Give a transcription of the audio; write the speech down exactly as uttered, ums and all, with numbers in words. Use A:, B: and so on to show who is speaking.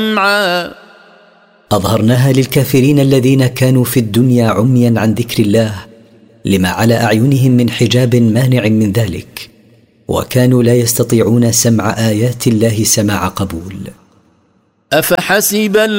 A: سمعا
B: أظهرناها للكافرين الذين كانوا في الدنيا عميا عن ذكر الله لما على أعينهم من حجاب مانع من ذلك، وكانوا لا يستطيعون سمع آيات الله سماع قبول.
A: أفحسب